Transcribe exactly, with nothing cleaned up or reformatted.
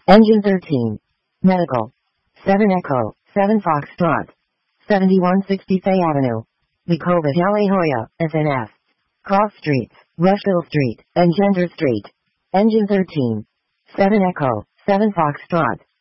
Engine thirteen. Medical. seven Echo, seven Foxtrot. seventy-one sixty Fay Avenue. Licovit La Jolla, S N F. Cross Streets, Rushville Street, and Gender Street. Engine thirteen. seven Echo, seven Foxtrot.